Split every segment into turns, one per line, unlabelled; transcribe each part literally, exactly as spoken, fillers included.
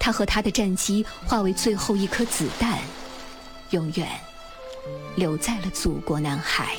他和他的战机化为最后一颗子弹，永远留在了祖国南海。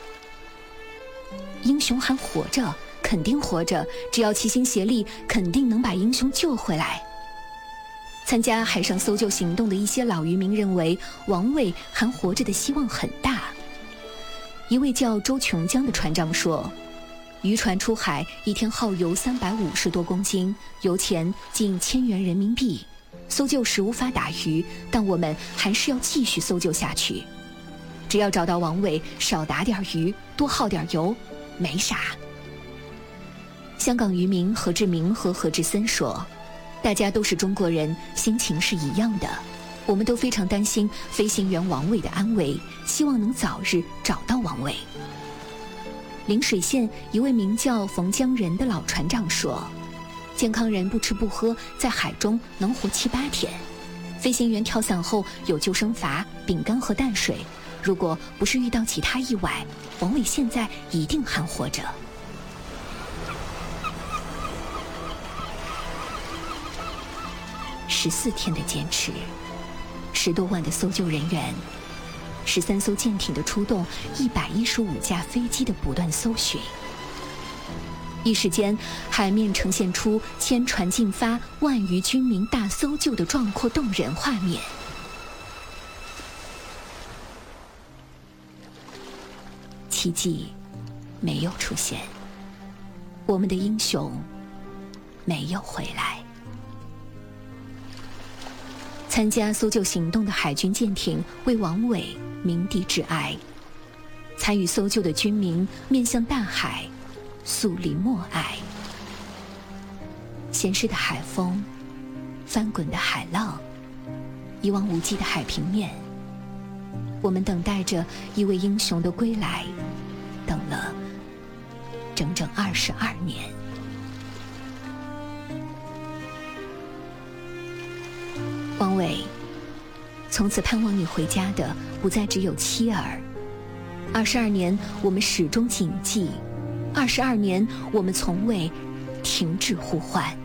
英雄还活着，肯定活着，只要齐心协力，肯定能把英雄救回来。参加海上搜救行动的一些老渔民认为，王伟还活着的希望很大。一位叫周琼江的船长说，渔船出海一天耗油三百五十多公斤，油钱近千元人民币。搜救时无法打鱼，但我们还是要继续搜救下去。只要找到王伟，少打点鱼，多耗点油，没啥。香港渔民何志明和何志森说，大家都是中国人，心情是一样的，我们都非常担心飞行员王伟的安危，希望能早日找到王伟。陵水县一位名叫冯江仁的老船长说，健康人不吃不喝，在海中能活七八天。飞行员跳伞后有救生筏、饼干和淡水，如果不是遇到其他意外，王伟现在一定还活着。十四天的坚持，十多万的搜救人员，十三艘舰艇的出动，一百一十五架飞机的不断搜寻。一时间，海面呈现出千船进发、万余军民大搜救的壮阔动人画面。奇迹没有出现，我们的英雄没有回来。参加搜救行动的海军舰艇为王伟鸣笛致哀，参与搜救的军民面向大海肃立默哀。咸湿的海风，翻滚的海浪，一望无际的海平面，我们等待着一位英雄的归来，等了整整二十二年。王伟，从此盼望你回家的不再只有妻儿。二十二年，我们始终谨记；二十二年，我们从未停止呼唤。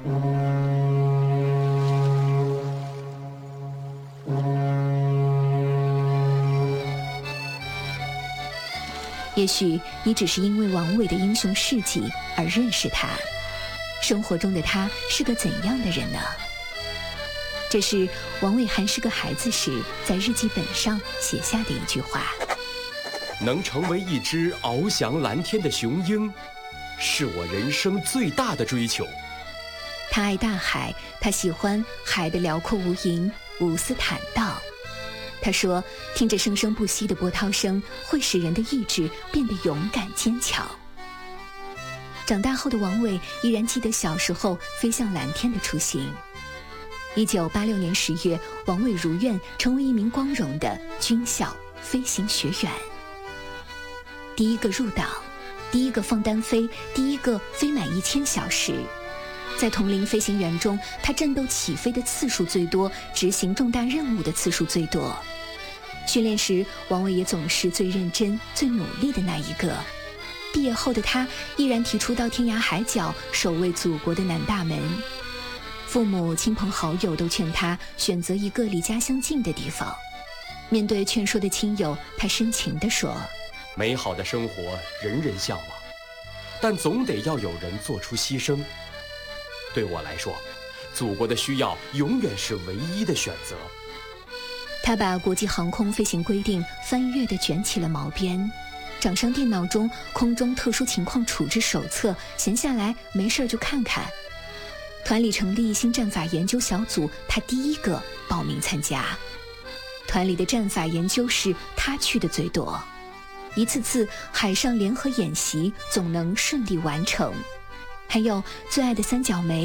也许你只是因为王伟的英雄事迹而认识他，生活中的他是个怎样的人呢？这是王伟还是个孩子时在日记本上写下的一句话：
能成为一只翱翔蓝天的雄鹰，是我人生最大的追求。
他爱大海，他喜欢海的辽阔无垠、无私坦荡。他说，听着生生不息的波涛声，会使人的意志变得勇敢坚强。长大后的王伟依然记得小时候飞向蓝天的初心。一九八六年十月，王伟如愿成为一名光荣的军校飞行学员。第一个入党，第一个放单飞，第一个飞满一千小时。在同龄飞行员中，他战斗起飞的次数最多，执行重大任务的次数最多。训练时，王伟也总是最认真、最努力的那一个。毕业后的他依然提出到天涯海角守卫祖国的南大门。父母亲朋好友都劝他选择一个离家乡近的地方。面对劝说的亲友，他深情地说，
美好的生活人人向往，但总得要有人做出牺牲。对我来说，祖国的需要永远是唯一的选择。
他把国际航空飞行规定翻阅地卷起了毛边，掌上电脑中空中特殊情况处置手册，闲下来没事就看看。团里成立新战法研究小组，他第一个报名参加。团里的战法研究室他去的最多，一次次海上联合演习总能顺利完成。还有最爱的三角梅